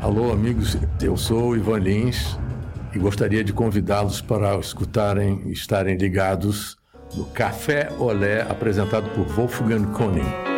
Alô, amigos, eu sou o Ivan Lins e gostaria de convidá-los para escutarem e estarem ligados no Café Olé, apresentado por Wolfgang Koenig.